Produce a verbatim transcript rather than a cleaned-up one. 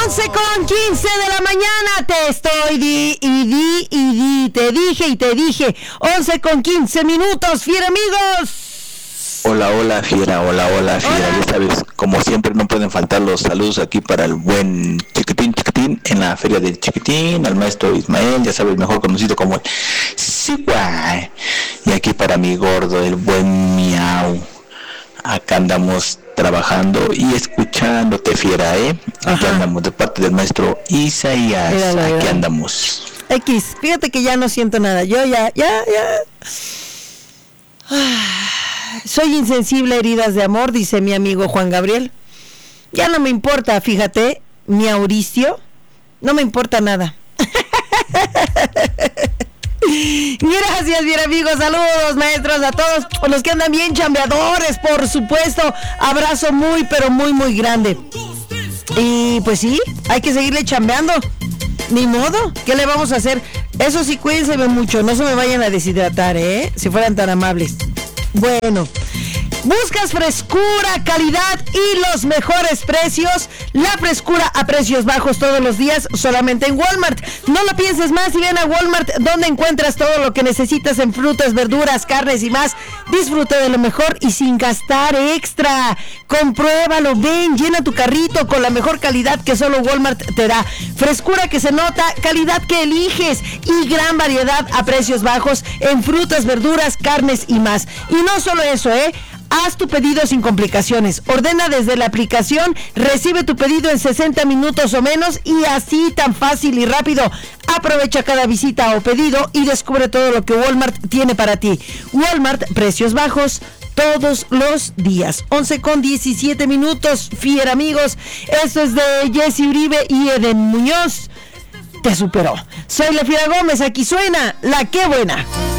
once con quince de la mañana, te estoy di y di y di, te dije y te dije, once con quince minutos, fiera amigos. Hola, hola, fiera, hola, hola, fiera, Hola. Ya sabes, como siempre no pueden faltar los saludos aquí para el buen Chiquitín Chiquitín en la feria del Chiquitín, al maestro Ismael, ya sabes, mejor conocido como el Sigua, y aquí para mi gordo, el buen Miau. Acá andamos trabajando y escuchándote, fiera, ¿eh? Aquí Ajá. andamos de parte del maestro Isaías. Míralo, Aquí míralo. andamos. X, fíjate que ya no siento nada, yo ya, ya, ya. Ah, soy insensible a heridas de amor, dice mi amigo Juan Gabriel. Ya no me importa, fíjate, mi Mauricio, no me importa nada. Gracias, bien amigos, saludos maestros a todos los que andan bien chambeadores, por supuesto, abrazo muy pero muy muy grande. Y pues sí, hay que seguirle chambeando, ni modo, ¿qué le vamos a hacer? Eso sí, cuídense mucho, no se me vayan a deshidratar, ¿eh? Si fueran tan amables. Bueno, buscas frescura, calidad y los mejores precios. La frescura a precios bajos todos los días solamente en Walmart. No lo pienses más y ven a Walmart, donde encuentras todo lo que necesitas en frutas, verduras, carnes y más. Disfruta de lo mejor y sin gastar extra. Compruébalo, ven, llena tu carrito con la mejor calidad que solo Walmart te da. Frescura que se nota, calidad que eliges y gran variedad a precios bajos en frutas, verduras, carnes y más. Y no solo eso, ¿eh? Haz tu pedido sin complicaciones. Ordena desde la aplicación, recibe tu pedido en sesenta minutos o menos y así tan fácil y rápido. Aprovecha cada visita o pedido y descubre todo lo que Walmart tiene para ti. Walmart, precios bajos todos los días. once con diecisiete minutos, fiera amigos. Esto es de Jessy Uribe y Eden Muñoz. Te superó. Soy la Fiera Gómez, aquí suena La Qué Buena.